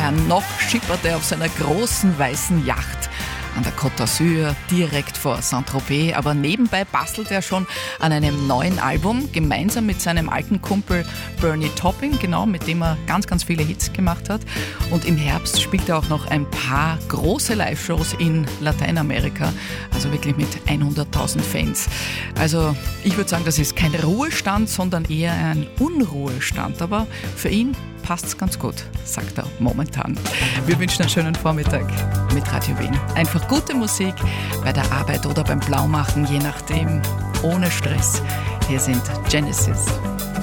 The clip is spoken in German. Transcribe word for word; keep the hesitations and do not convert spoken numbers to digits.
Bayern, noch schippert er auf seiner großen weißen Yacht an der Côte d'Azur, direkt vor Saint-Tropez. Aber nebenbei bastelt er schon an einem neuen Album, gemeinsam mit seinem alten Kumpel Bernie Taupin, genau, mit dem er ganz, ganz viele Hits gemacht hat. Und im Herbst spielt er auch noch ein paar große Live-Shows in Lateinamerika, also wirklich mit hunderttausend Fans. Also ich würde sagen, das ist kein Ruhestand, sondern eher ein Unruhestand. Aber für ihn passt es ganz gut, sagt er momentan. Wir wünschen einen schönen Vormittag mit Radio Wien. Einfach gute Musik bei der Arbeit oder beim Blaumachen, je nachdem, ohne Stress. Hier sind Genesis.